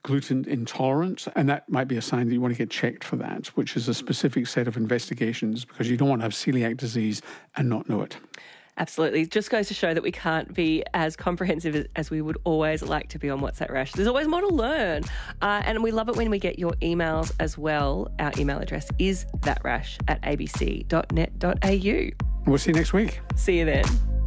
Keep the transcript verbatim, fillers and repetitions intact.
gluten intolerant, and that might be a sign that you want to get checked for that, which is a specific set of investigations, because you don't want to have celiac disease and not know it. Absolutely. It just goes to show that we can't be as comprehensive as we would always like to be on What's That Rash. There's always more to learn. Uh, and we love it when we get your emails as well. Our email address is thatrash at a b c dot net dot a u. We'll see you next week. See you then.